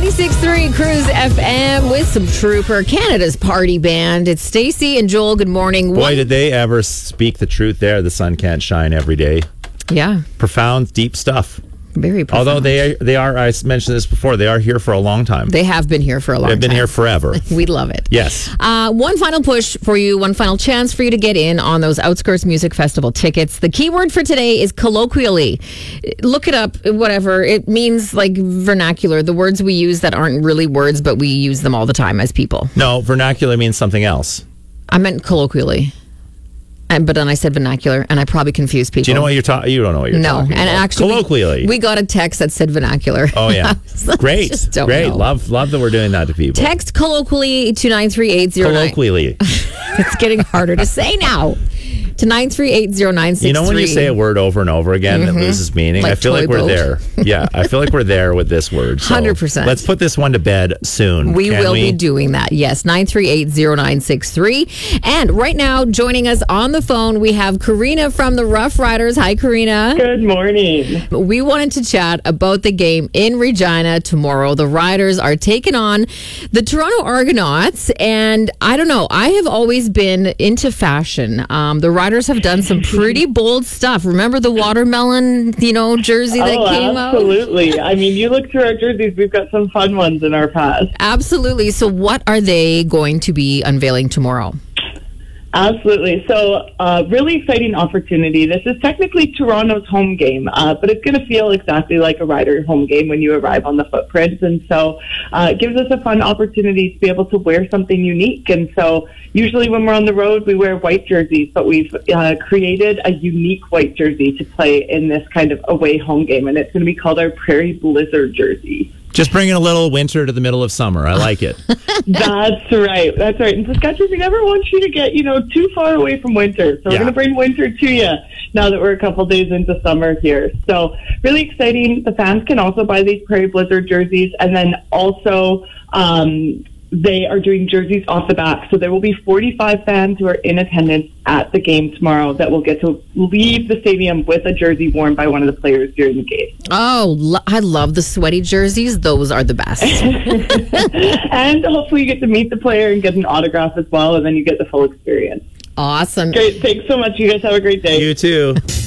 96.3 Cruise FM with some Trooper, Canada's party band. It's Stacey and Joel. Good morning. Boy, did they ever speak the truth there. The sun can't shine every day. Yeah. Profound, deep stuff. Very profound. Although they are, I mentioned this before, they are here for a long time. They have been here for a long time. They've been here forever. We love it. Yes. One final push for you, one final chance for you to get in on those Outskirts Music Festival tickets. The keyword for today is colloquially. Look it up, whatever. It means like vernacular, the words we use that aren't really words, but we use them all the time as people. No, vernacular means something else. I meant colloquially. But then I said vernacular, and I probably confused people. Do you know what you're talking? You don't know what you're talking about. And actually, colloquially, we got a text that said vernacular. Oh yeah, great, great. Know. Love that we're doing that to people. Text colloquially to 93809. Colloquially, it's getting harder to say now. To 9380963. You know when you say a word over and over again, it loses meaning? Like I feel like we're there. Yeah, I feel like we're there with this word. So 100%. Let's put this one to bed soon. We will be doing that. Yes, 9380963. And right now, joining us on the phone, we have Karina from the Rough Riders. Hi, Karina. Good morning. We wanted to chat about the game in Regina tomorrow. The Riders are taking on the Toronto Argonauts. And I don't know, I have always been into fashion. The Riders have done some pretty bold stuff. Remember the watermelon, jersey that came out? Absolutely. I mean, you look through our jerseys, we've got some fun ones in our past. Absolutely. So what are they going to be unveiling tomorrow? Absolutely. So, really exciting opportunity. This is technically Toronto's home game, but it's going to feel exactly like a Rider home game when you arrive on the footprint. And so, it gives us a fun opportunity to be able to wear something unique. And so, usually when we're on the road, we wear white jerseys, but we've created a unique white jersey to play in this kind of away home game. And it's going to be called our Prairie Blizzard jersey. Just bringing a little winter to the middle of summer. I like it. That's right. That's right. In Saskatchewan, we never want you to get, too far away from winter. So we're going to bring winter to you now that we're a couple days into summer here. So really exciting. The fans can also buy these Prairie Blizzard jerseys. And then also they are doing jerseys off the back. So there will be 45 fans who are in attendance at the game tomorrow that will get to leave the stadium with a jersey worn by one of the players during the game. Oh, I love the sweaty jerseys. Those are the best. And hopefully you get to meet the player and get an autograph as well, and then you get the full experience. Awesome. Great. Thanks so much. You guys have a great day. You too.